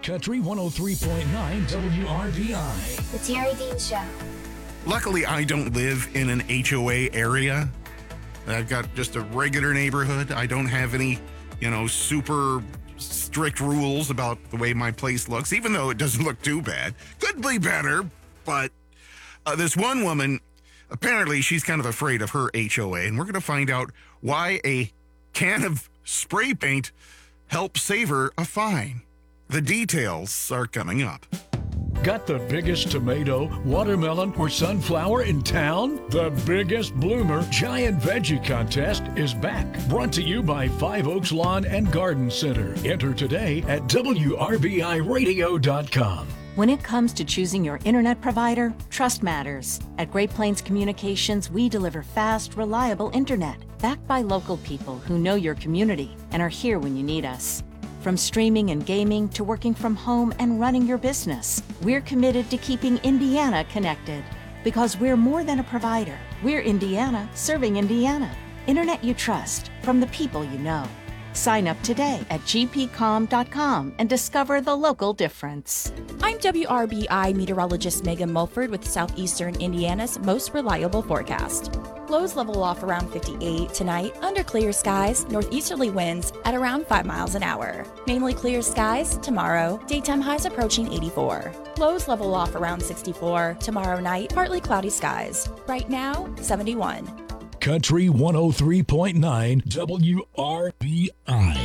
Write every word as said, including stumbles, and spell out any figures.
Country one oh three point nine W R B I. The Terry Dean Show. Luckily, I don't live in an H O A area. I've got just a regular neighborhood. I don't have any, you know, super strict rules about the way my place looks, even though it doesn't look too bad. Could be better, but uh, this one woman, apparently she's kind of afraid of her H O A, and we're going to find out why a can of spray paint helped save her a fine. The details are coming up. Got the biggest tomato, watermelon, or sunflower in town? The biggest bloomer giant veggie contest is back. Brought to you by Five Oaks Lawn and Garden Center. Enter today at W R B I radio dot com. When it comes to choosing your internet provider, trust matters. At Great Plains Communications, we deliver fast, reliable internet, backed by local people who know your community and are here when you need us. From streaming and gaming to working from home and running your business, we're committed to keeping Indiana connected. Because we're more than a provider. We're Indiana serving Indiana. Internet you trust from the people you know. Sign up today at g p com dot com and discover the local difference. I'm W R B I meteorologist Megan Mulford with Southeastern Indiana's most reliable forecast. Lows level off around fifty-eight tonight, under clear skies, northeasterly winds at around five miles an hour. Mainly clear skies tomorrow, daytime highs approaching eighty-four. Lows level off around sixty-four, tomorrow night, partly cloudy skies. Right now, seventy-one. Country one oh three point nine W R B I.